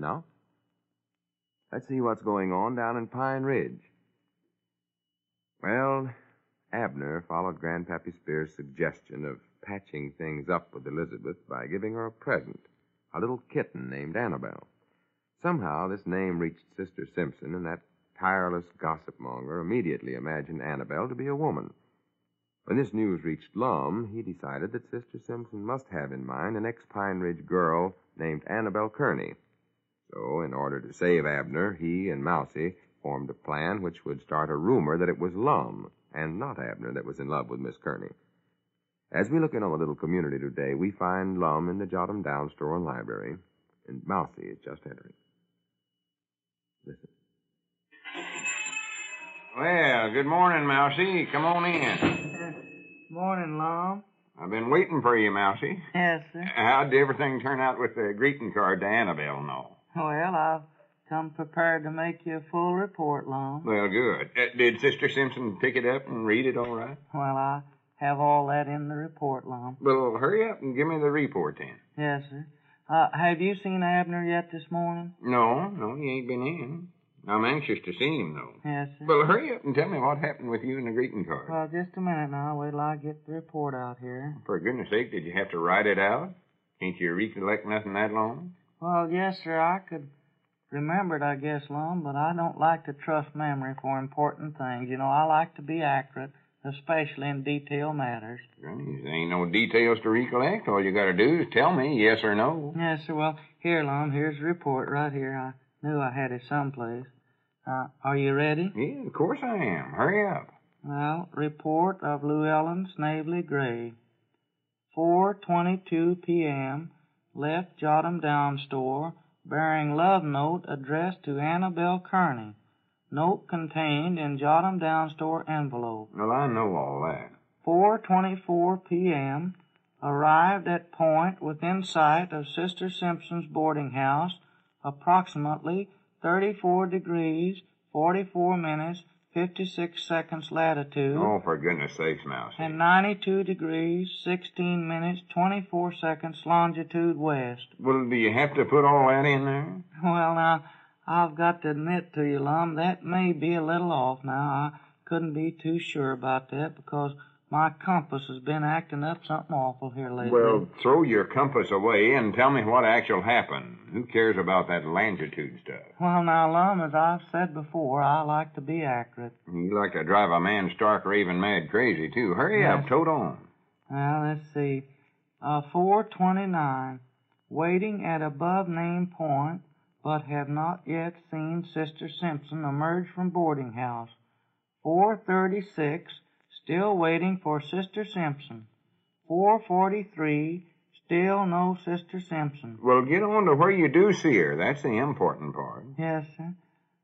Now, let's see what's going on down in Pine Ridge. Well, Abner followed Grandpappy Spears' suggestion of patching things up with Elizabeth by giving her a present, a little kitten named Annabelle. Somehow, this name reached Sister Simpson, and that tireless gossip-monger immediately imagined Annabelle to be a woman. When this news reached Lum, he decided that Sister Simpson must have in mind an ex-Pine Ridge girl named Annabelle Kearney. So, in order to save Abner, he and Mousie formed a plan which would start a rumor that it was Lum and not Abner that was in love with Miss Kearney. As we look in on the little community today, we find Lum in the Jot-'em Down store and library, and Mousie is just entering. Listen. Well, good morning, Mousie. Come on in. Morning, Lum. I've been waiting for you, Mousie. Yes, sir. How'd everything turn out with the greeting card to Annabelle and all? Well, I've come prepared to make you a full report, Lum. Well, good. Did Sister Simpson pick it up and read it all right? Well, I have all that in the report, Lum. Well, hurry up and give me the report then. Yes, sir. Have you seen Abner yet this morning? No, he ain't been in. I'm anxious to see him, though. Yes, sir. Well, hurry up and tell me what happened with you and the greeting card. Well, just a minute now. Wait till I get the report out here. For goodness sake, did you have to write it out? Can't you recollect nothing that long? Well, yes, sir, I could remember it, I guess, Lum, but I don't like to trust memory for important things. You know, I like to be accurate, especially in detail matters. There ain't no details to recollect. All you gotta do is tell me yes or no. Yes, sir. Well, here, Lum, here's the report right here. I knew I had it someplace. Are you ready? Yeah, of course I am. Hurry up. Well, report of Llewellyn Snavely Gray. 4:22 p.m. Left Jot-'em Down store bearing love note addressed to Annabelle Kearney. Note contained in Jot-'em Down store envelope. Well, I know all that. 4:24 p.m. Arrived at point within sight of Sister Simpson's boarding house, approximately 34 degrees, 44 minutes, 56 seconds latitude. Oh, for goodness sakes, Mouse. And 92 degrees, 16 minutes, 24 seconds longitude west. Well, do you have to put all that in there? Well, now, I've got to admit to you, Lum, that may be a little off now. I couldn't be too sure about that because my compass has been acting up something awful here lately. Well, throw your compass away and tell me what actually happened. Who cares about that longitude stuff? Well, now, Lum, as I've said before, I like to be accurate. You like to drive a man stark raving mad crazy, too. Hurry up, tote on. Well, let's see. 4:29. Waiting at above named point, but have not yet seen Sister Simpson emerge from boarding house. 4:36. Still waiting for Sister Simpson. 4:43, still no Sister Simpson. Well, get on to where you do see her. That's the important part. Yes, sir.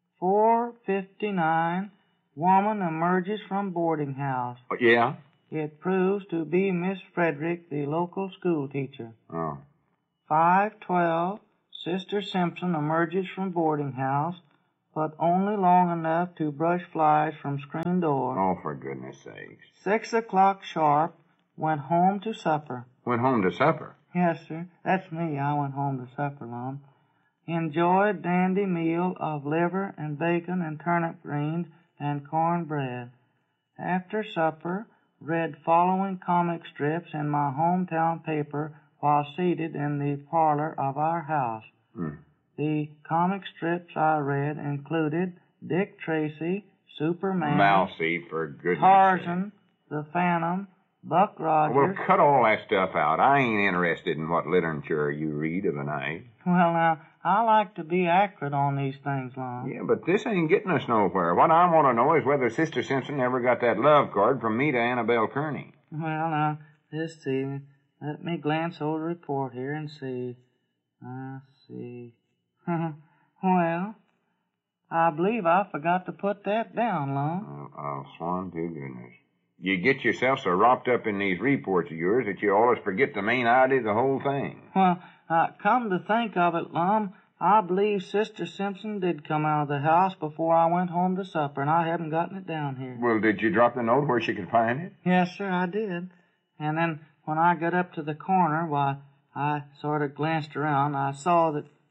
4:59, woman emerges from boarding house. Yeah? It proves to be Miss Frederick, the local school teacher. Oh. 5:12, Sister Simpson emerges from boarding house, but only long enough to brush flies from screen door. Oh, for goodness sakes. 6 o'clock sharp, went home to supper. Went home to supper? Yes, sir. That's me. I went home to supper, Lum. Enjoyed dandy meal of liver and bacon and turnip greens and cornbread. After supper, read following comic strips in my hometown paper while seated in the parlor of our house. The comic strips I read included Dick Tracy, Superman, Mousie, for goodness Tarzan, The Phantom, Buck Rogers. Well, cut all that stuff out. I ain't interested in what literature you read of the night. Well, now, I like to be accurate on these things, Lum. Yeah, but this ain't getting us nowhere. What I want to know is whether Sister Simpson ever got that love card from me to Annabelle Kearney. Well, now, let's see. Let me glance over the report here and see. Let's see. Well, I believe I forgot to put that down, Lum. I'll swan to goodness. You get yourself so wrapped up in these reports of yours that you always forget the main idea of the whole thing. Well, come to think of it, Lum, I believe Sister Simpson did come out of the house before I went home to supper, and I haven't gotten it down here. Well, did you drop the note where she could find it? Yes, sir, I did. And then when I got up to the corner, why, I sort of glanced around. I saw that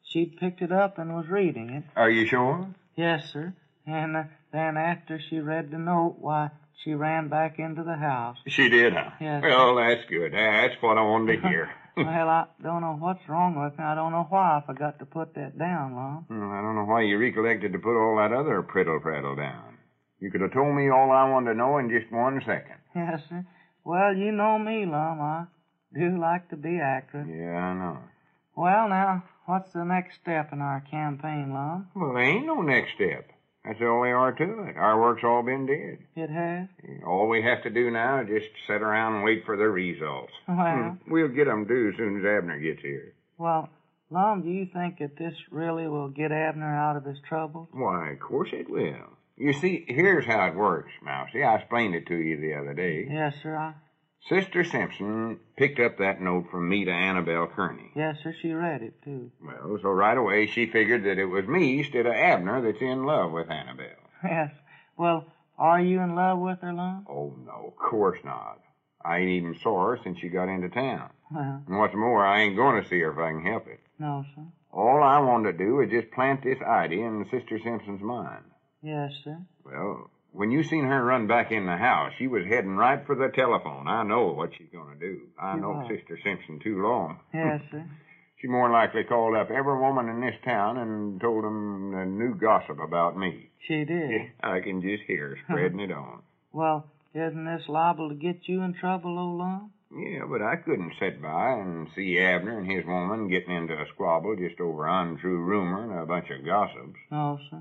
She'd picked it up and was reading it. Are you sure? Yes, sir. And then after she read the note, why, she ran back into the house. She did, huh? Yes. Well, that's good. That's what I wanted to hear. Well, I don't know what's wrong with me. I don't know why I forgot to put that down, Lum. Well, I don't know why you recollected to put all that other prittle-prattle down. You could have told me all I wanted to know in just 1 second. Yes, sir. Well, you know me, Lum. I do like to be accurate. Yeah, I know. Well, now, what's the next step in our campaign, Lum? Well, there ain't no next step. That's all there are to it. Our work's all been did. It has? All we have to do now is just sit around and wait for the results. Well, We'll get 'em due as soon as Abner gets here. well, Lum, do you think that this really will get Abner out of his trouble? Why, of course it will. You see, here's how it works, Mousy. I explained it to you the other day. Yes, sir. Sister Simpson picked up that note from me to Annabelle Kearney. Yes, sir. She read it, too. Well, so right away she figured that it was me instead of Abner that's in love with Annabelle. Yes. Well, are you in love with her, Lum? Oh, no, of course not. I ain't even saw her since she got into town. Well, And what's more, I ain't going to see her if I can help it. no, sir. All I wanted to do is just plant this idea in Sister Simpson's mind. Yes, sir. Well, when you seen her run back in the house, she was heading right for the telephone. I know what she's going to do. I You know are. Sister Simpson too long. Yes, sir. She more likely called up every woman in this town and told 'em the new gossip about me. She did. I can just hear her spreading it on. Well, isn't this liable to get you in trouble, old Lum? Yeah, but I couldn't sit by and see Abner and his woman getting into a squabble just over untrue rumor and a bunch of gossips. No, sir.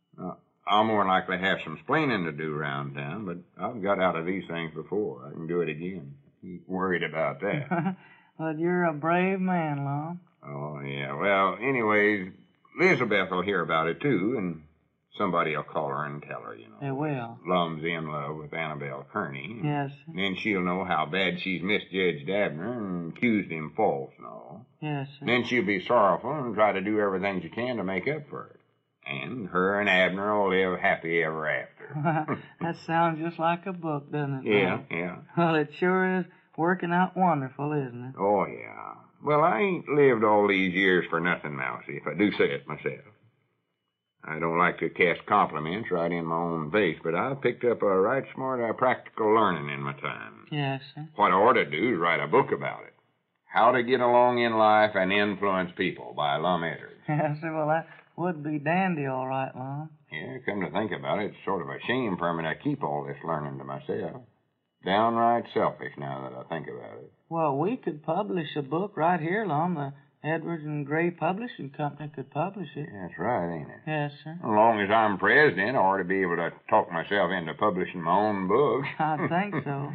I'll more likely have some splaining to do around town, but I've got out of these things before. I can do it again. Ain't worried about that. But you're a brave man, Lum. Oh, yeah. Well, anyways, Elizabeth will hear about it, too, and somebody will call her and tell her, you know. They will. Lum's in love with Annabelle Kearney. Yes, sir. And then she'll know how bad she's misjudged Abner and accused him false and all. Yes, And sir. then she'll be sorrowful and try to do everything she can to make up for it. And her and Abner will live happy ever after. That sounds just like a book, doesn't it? Yeah, Lum? yeah. Well, it sure is working out wonderful, isn't it? Oh, yeah. Well, I ain't lived all these years for nothing, Mousy, if I do say it myself. I don't like to cast compliments right in my own face, but I've picked up a right smart practical learning in my time. Yes, sir. What I ought to do is write a book about it. How to Get Along in Life and Influence People by Lum Edwards. Yes, sir. Well, that would be dandy, all right, Lum. Yeah, come to think about it, it's sort of a shame for me to keep all this learning to myself. Downright selfish now that I think about it. Well, we could publish a book right here, Lum. The Edwards and Gray Publishing Company could publish it. That's right, ain't it? Yes, sir. As long as I'm president, I ought to be able to talk myself into publishing my own book. I think so.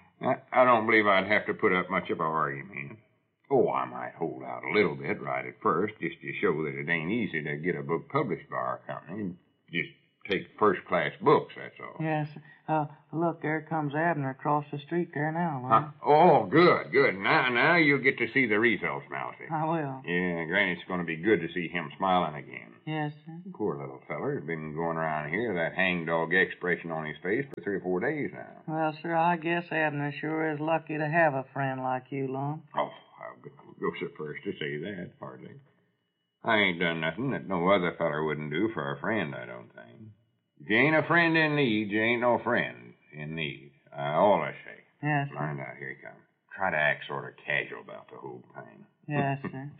I don't believe I'd have to put up much of an argument. Oh, I might hold out a little bit right at first, just to show that it ain't easy to get a book published by our company. Just take first-class books, that's all. Yes. Look, there comes Abner across the street there now, Lum. Oh, good, good. Now you'll get to see the results, Mousy. I will. Yeah, Granny, it's going to be good to see him smiling again. Yes, sir. Poor little feller's been going around here, that hangdog expression on his face, for 3 or 4 days now. Well, sir, I guess Abner sure is lucky to have a friend like you, Lum. Oh, I'll go so first to say that, hardly. I ain't done nothing that no other feller wouldn't do for a friend, I don't think. If you ain't a friend in need, you ain't no friend in need. I always say. Yes, sir. Mind out, here he comes. Try to act sort of casual about the whole thing. Yes, sir.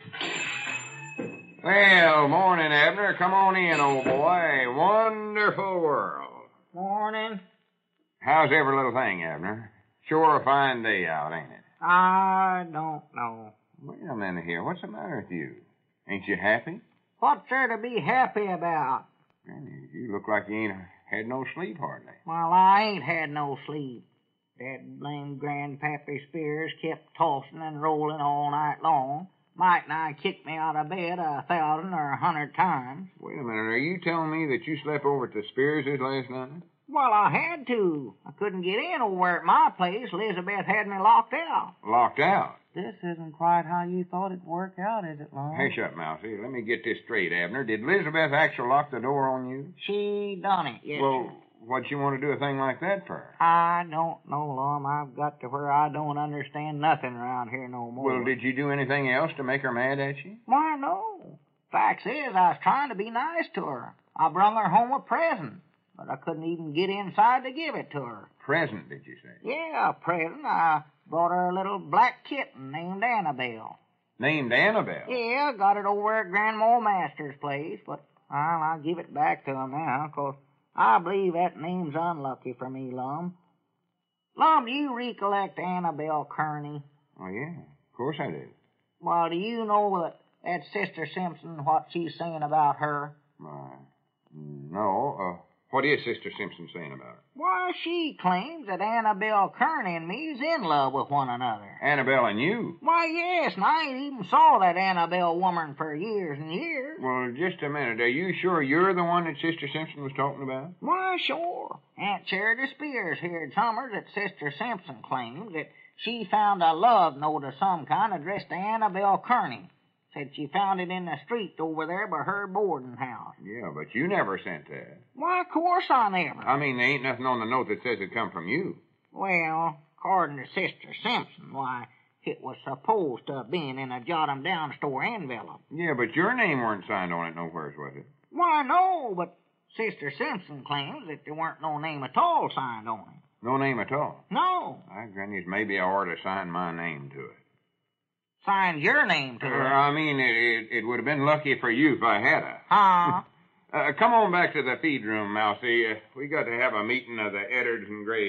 Well, morning, Abner. Come on in, old boy. Wonderful world. Morning. How's every little thing, Abner? Sure a fine day out, ain't it? I don't know. Wait a minute here. What's the matter with you? Ain't you happy? What's there to be happy about? Granny, you look like you ain't had no sleep hardly. Well, I ain't had no sleep. That blame Grandpappy Spears kept tossing and rolling all night long. Might nigh kicked me out of bed 1,000 or 100 times. Wait a minute. Are you telling me that you slept over at the Spearses last night? Well, I had to. I couldn't get in over at my place. Elizabeth had me locked out. Locked out? This isn't quite how you thought it'd work out, is it, Lum? Hush up, Mousy. Let me get this straight, Abner. Did Elizabeth actually lock the door on you? She done it, yes, Well, sir. what'd you want to do a thing like that for? I don't know, Lum. I've got to where I don't understand nothing around here no more. Well, did you do anything else to make her mad at you? Why, no. Facts is, I was trying to be nice to her. I brung her home a present, but I couldn't even get inside to give it to her. Present, did you say? Yeah, a present. I brought her a little black kitten named Annabelle. Named Annabelle? Yeah, got it over at Grandma Master's place, but I'll give it back to him now, 'cause I believe that name's unlucky for me, Lum. Lum, do you recollect Annabelle Kearney? Oh, yeah. Of course I do. Well, do you know that Sister Simpson, what she's saying about her? No. What is Sister Simpson saying about her? Why, she claims that Annabelle Kearney and me's in love with one another. Annabelle and you? Why, yes, and I ain't even saw that Annabelle woman for years and years. Well, just a minute. Are you sure you're the one that Sister Simpson was talking about? Why, sure. Aunt Charity Spears heard summers that Sister Simpson claimed that she found a love note of some kind addressed to Annabelle Kearney. Said she found it in the street over there by her boarding house. Yeah, but you never sent that. Why, of course I never. I mean, there ain't nothing on the note that says it come from you. Well, according to Sister Simpson, why, it was supposed to have been in a jot-em-down store envelope. Yeah, but your name weren't signed on it nowheres, was it? Why, no, but Sister Simpson claims that there weren't no name at all signed on it. No name at all? No. I grannies, maybe I ought to sign my name to it. Signed your name to it. I mean, it would have been lucky for you if I had a. Huh? Come on back to the feed room, Mousie. We got to have a meeting of the Eddards and Gray